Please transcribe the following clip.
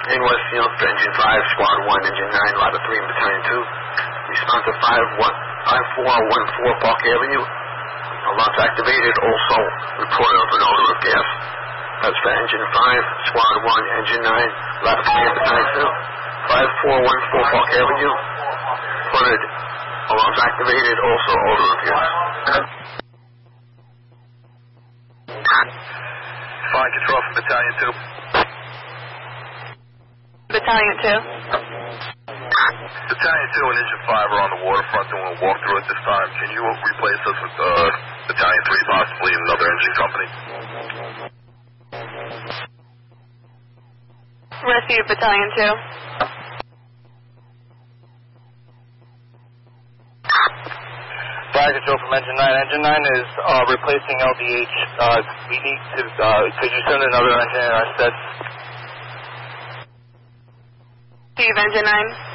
In Westfield for Engine 5, Squad 1, Engine 9, Ladder 3, and Battalion 2. Response to 5414 Park Avenue. Alarms activated, also reported of an odor of gas. That's for Engine 5, Squad 1, Engine 9, Ladder 3, and Battalion 2. 5414 Park Avenue. Reported alarms activated, also odor of gas. Fine control from Battalion 2. Battalion 2. Battalion 2 and Engine 5 are on the waterfront doing a walkthrough at this time. Can you replace us with Battalion 3 possibly and another engine company? Receive Battalion 2. Fire control from Engine 9. Engine 9 is replacing LDH. We need to, could you send another engine in our stead? Receive Engine 9.